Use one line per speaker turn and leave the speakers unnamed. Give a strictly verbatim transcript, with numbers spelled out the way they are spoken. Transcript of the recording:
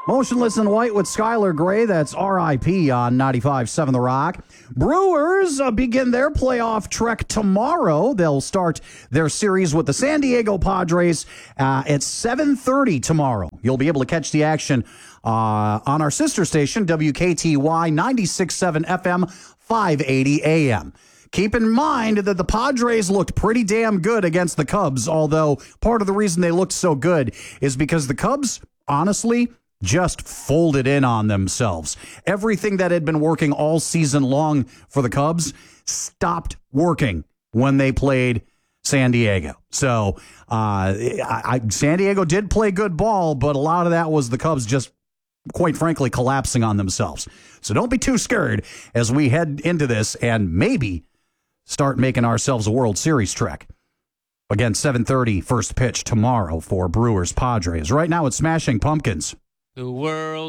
Motionless in White with Skylar Gray. That's R I P on ninety-five point seven The Rock. Brewers uh, begin their playoff trek tomorrow. They'll start their series with the San Diego Padres uh, at seven thirty tomorrow. You'll be able to catch the action uh, on our sister station, W K T Y ninety-six point seven F M, five eighty A M. Keep in mind that the Padres looked pretty damn good against the Cubs, although part of the reason they looked so good is because the Cubs, honestly, just folded in on themselves. Everything that had been working all season long for the Cubs stopped working when they played San Diego. So uh, I, I, San Diego did play good ball, but a lot of that was the Cubs just, quite frankly, collapsing on themselves. So don't be too scared as we head into this and maybe start making ourselves a World Series trek. Again, seven thirty, first pitch tomorrow for Brewers Padres. Right now it's Smashing Pumpkins.
The world